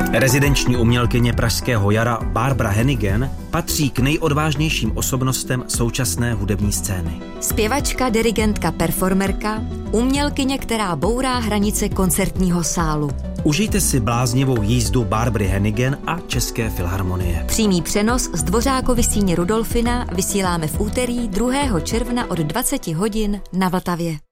Rezidenční umělkyně Pražského jara Barbara Hennigan patří k nejodvážnějším osobnostem současné hudební scény. Zpěvačka, dirigentka, performerka, umělkyně, která bourá hranice koncertního sálu. Užijte si bláznivou jízdu Barbary Hennigan a České filharmonie. Přímý přenos z Dvořákovy síně Rudolfina vysíláme v úterý 2. června od 20 hodin na Vltavě.